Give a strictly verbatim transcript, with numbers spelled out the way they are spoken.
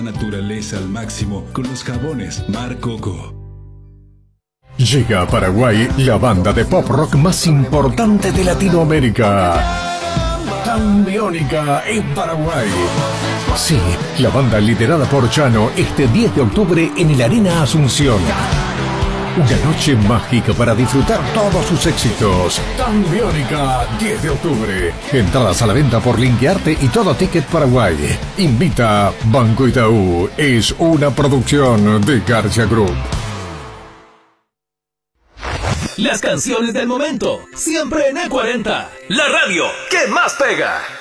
Naturaleza al máximo con los jabones Mar Coco. Llega a Paraguay la banda de pop rock más importante de Latinoamérica. Tan Biónica en Paraguay. Sí, la banda liderada por Chano este diez de octubre en el Arena Asunción. Una noche mágica para disfrutar todos sus éxitos. Tan Biónica, diez de octubre. Entradas a la venta por Linkearte y Todo Ticket Paraguay. Invita Banco Itaú. Es una producción de García Group. Las canciones del momento, siempre en E cuarenta, la radio que más pega.